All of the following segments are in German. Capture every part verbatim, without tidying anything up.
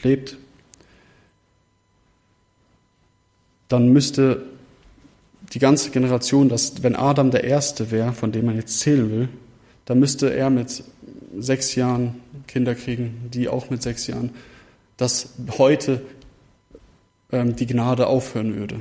lebt, dann müsste die ganze Generation, dass, wenn Adam der Erste wäre, von dem man jetzt zählen will, dann müsste er mit sechs Jahren Kinder kriegen, die auch mit sechs Jahren, dass heute ähm, die Gnade aufhören würde.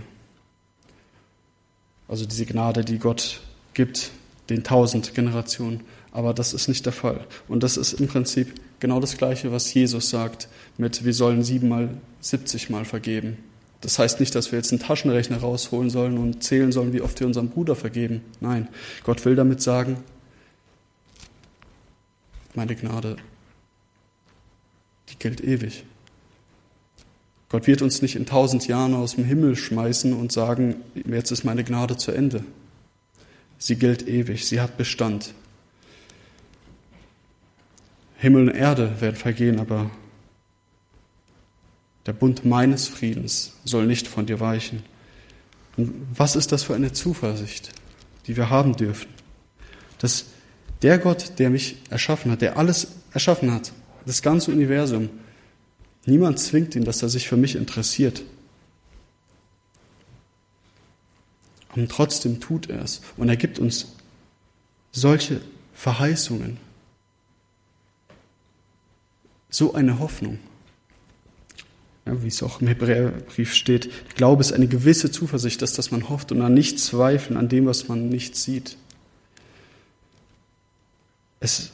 Also diese Gnade, die Gott gibt, den tausend Generationen. Aber das ist nicht der Fall. Und das ist im Prinzip genau das Gleiche, was Jesus sagt mit, wir sollen siebenmal, siebzigmal vergeben. Das heißt nicht, dass wir jetzt einen Taschenrechner rausholen sollen und zählen sollen, wie oft wir unserem Bruder vergeben. Nein, Gott will damit sagen, meine Gnade, die gilt ewig. Gott wird uns nicht in tausend Jahren aus dem Himmel schmeißen und sagen, jetzt ist meine Gnade zu Ende. Sie gilt ewig, sie hat Bestand. Himmel und Erde werden vergehen, aber der Bund meines Friedens soll nicht von dir weichen. Und was ist das für eine Zuversicht, die wir haben dürfen? Dass der Gott, der mich erschaffen hat, der alles erschaffen hat, das ganze Universum, niemand zwingt ihn, dass er sich für mich interessiert. Und trotzdem tut er es. Und er gibt uns solche Verheißungen. So eine Hoffnung. Ja, wie es auch im Hebräerbrief steht, Glaube ist eine gewisse Zuversicht, dass, dass man hofft und an nichts zweifeln, an dem, was man nicht sieht. Es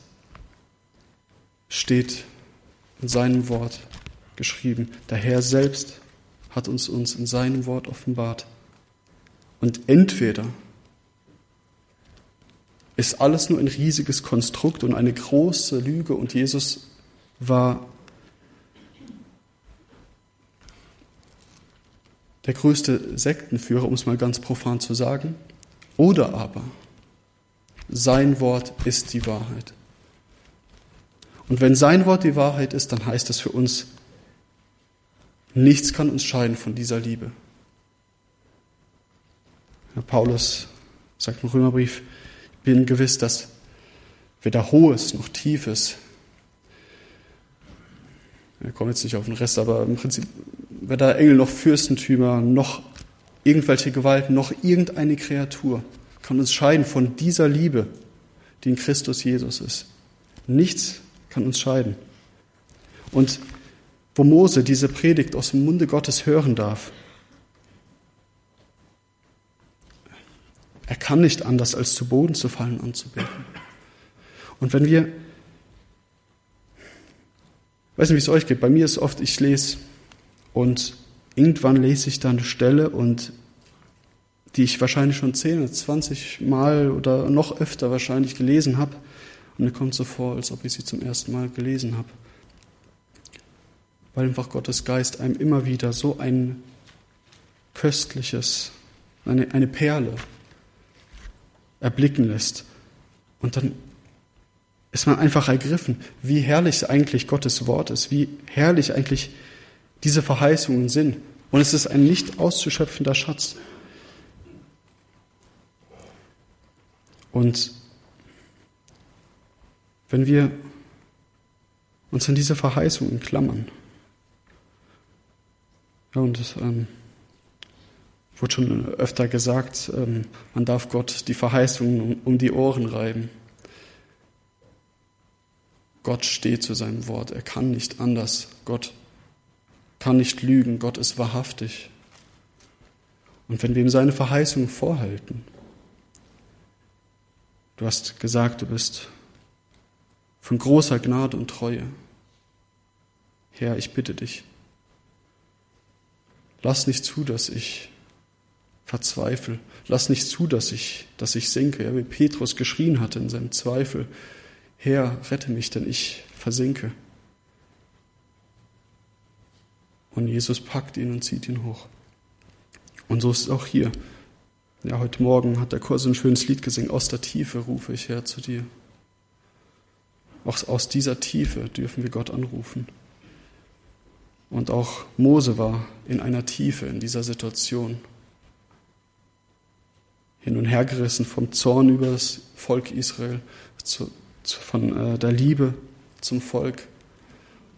steht in seinem Wort geschrieben, der Herr selbst hat uns uns in seinem Wort offenbart. Und entweder ist alles nur ein riesiges Konstrukt und eine große Lüge und Jesus war der größte Sektenführer, um es mal ganz profan zu sagen, oder aber sein Wort ist die Wahrheit. Und wenn sein Wort die Wahrheit ist, dann heißt das für uns, nichts kann uns scheiden von dieser Liebe. Herr Paulus sagt im Römerbrief, ich bin gewiss, dass weder Hohes noch Tiefes, wir kommen jetzt nicht auf den Rest, aber im Prinzip weder Engel noch Fürstentümer noch irgendwelche Gewalten noch irgendeine Kreatur kann uns scheiden von dieser Liebe, die in Christus Jesus ist. Nichts kann uns scheiden. Und wo Mose diese Predigt aus dem Munde Gottes hören darf, er kann nicht anders, als zu Boden zu fallen und anzubeten. Und wenn wir, ich weiß nicht, wie es euch geht, bei mir ist oft, ich lese und irgendwann lese ich da eine Stelle, und die ich wahrscheinlich schon zehn oder zwanzig Mal oder noch öfter wahrscheinlich gelesen habe, und mir kommt so vor, als ob ich sie zum ersten Mal gelesen habe. Weil einfach Gottes Geist einem immer wieder so ein köstliches, eine, eine Perle erblicken lässt. Und dann ist man einfach ergriffen, wie herrlich eigentlich Gottes Wort ist, wie herrlich eigentlich diese Verheißungen sind. Und es ist ein nicht auszuschöpfender Schatz. Und wenn wir uns an diese Verheißungen klammern, ja, und das ähm, wurde schon öfter gesagt, ähm, man darf Gott die Verheißungen um, um die Ohren reiben. Gott steht zu seinem Wort, er kann nicht anders. Gott kann nicht lügen, Gott ist wahrhaftig. Und wenn wir ihm seine Verheißungen vorhalten, du hast gesagt, du bist von großer Gnade und Treue. Herr, ich bitte dich, lass nicht zu, dass ich verzweifle. Lass nicht zu, dass ich, dass ich sinke, ja, wie Petrus geschrien hatte in seinem Zweifel. Herr, rette mich, denn ich versinke. Und Jesus packt ihn und zieht ihn hoch. Und so ist es auch hier. Ja, heute Morgen hat der Chor so ein schönes Lied gesungen. Aus der Tiefe rufe ich her zu dir. Auch aus dieser Tiefe dürfen wir Gott anrufen. Und auch Mose war in einer Tiefe in dieser Situation. Hin und her gerissen vom Zorn über das Volk Israel, zu, zu, von äh, der Liebe zum Volk.